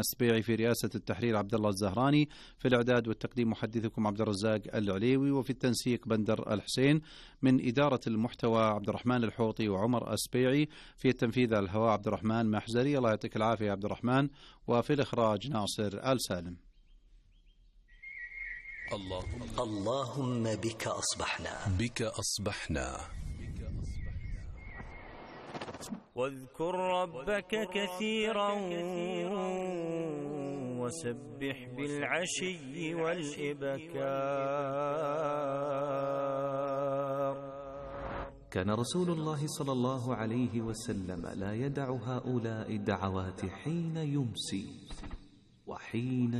السبيعي، في رئاسة التحرير عبد الله الزهراني، في الإعداد والتقديم محدثكم عبد الرزاق العليوي، وفي التنسيق بندر الحسين، من إدارة المحتوى عبد الرحمن الحوطي وعمر السبيعي، في التنفيذ على الهواء عبد الرحمن محزري، الله يعطيك العافية يا عبد الرحمن، وفي الإخراج ناصر آل سالم. اللهم بك أصبحنا واذكر ربك كثيرا وسبح بالعشي والإبكار. كان رسول الله صلى الله عليه وسلم لا يدع هؤلاء الدعوات حين يمسي وحين